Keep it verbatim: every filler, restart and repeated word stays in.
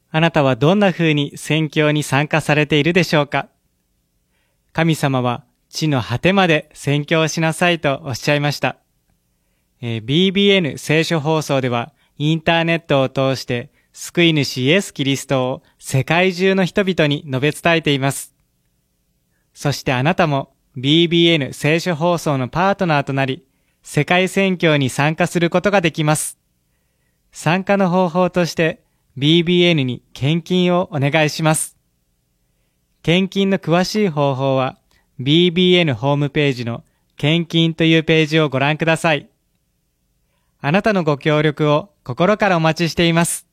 あなたはどんな風に宣教に参加されているでしょうか？神様は地の果てまで宣教しなさいとおっしゃいました。えー、ビービーエヌ 聖書放送ではインターネットを通して救い主イエス・キリストを世界中の人々に述べ伝えています。そしてあなたも ビービーエヌ 聖書放送のパートナーとなり、世界宣教に参加することができます。参加の方法として ビービーエヌ に献金をお願いします。献金の詳しい方法は ビービーエヌ ホームページの献金というページをご覧ください。あなたのご協力を心からお待ちしています。